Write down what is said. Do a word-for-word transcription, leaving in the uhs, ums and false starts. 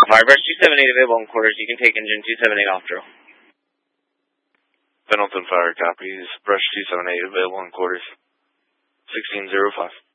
Firebrush two seven eight available in quarters. You can take engine two seven eight off drill. Pendleton Fire copies. Brush two seven eight available in quarters. sixteen zero five.